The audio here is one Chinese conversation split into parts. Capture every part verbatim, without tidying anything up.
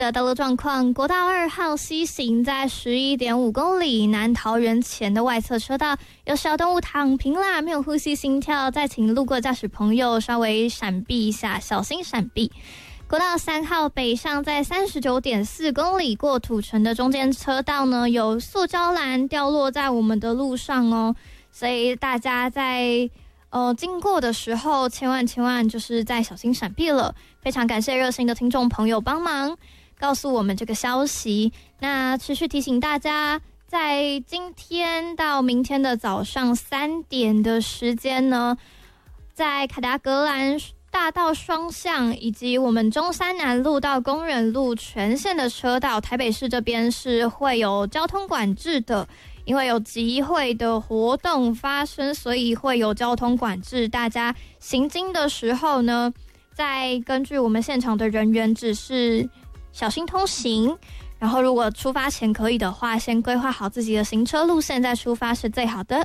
的道路状况，国道二号西行在 十一点五公里南桃园前的外侧车道有小动物躺平啦，没有呼吸心跳，再请路过驾驶朋友稍微闪避一下，小心闪避。国道三号北上在 三十九点四公里过土城的中间车道呢，有塑胶篮掉落在我们的路上哦，所以大家在呃经过的时候千万千万就是再小心闪避了。非常感谢热心的听众朋友帮忙告诉我们这个消息。那持续提醒大家，在今天到明天的早上三点的时间呢，在凯达格兰大道双向以及我们中山南路到工人路全线的车道，台北市这边是会有交通管制的，因为有集会的活动发生，所以会有交通管制。大家行经的时候呢，再根据我们现场的人员指示小心通行，然后如果出发前可以的话，先规划好自己的行车路线再出发是最好的。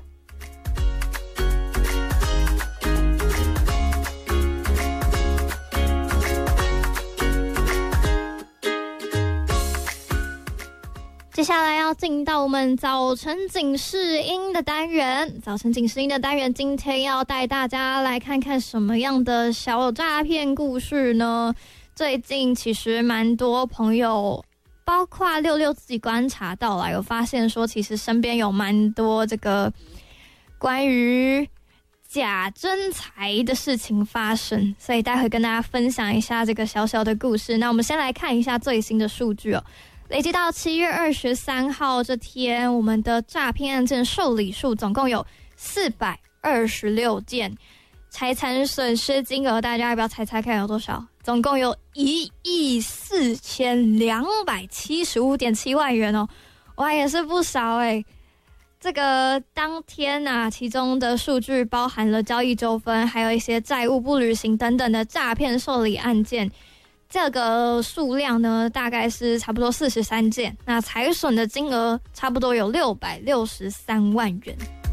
接下来要进到我们早晨警示音的单元，早晨警示音的单元今天要带大家来看看什么样的小诈骗故事呢？最近其实蛮多朋友，包括六六自己观察到了，有发现说其实身边有蛮多这个关于假真财的事情发生，所以待会跟大家分享一下这个小小的故事。那我们先来看一下最新的数据哦。累计到七月二十三号这天，我们的诈骗案件受理数总共有四百二十六件，财产损失金额大家要不要猜猜看有多少？总共有一亿四千两百七十五点七万元哦，哇，也是不少哎。这个当天啊，其中的数据包含了交易纠纷，还有一些债务不履行等等的诈骗受理案件。这个数量呢，大概是差不多四十三件，那财损的金额差不多有六百六十三万元。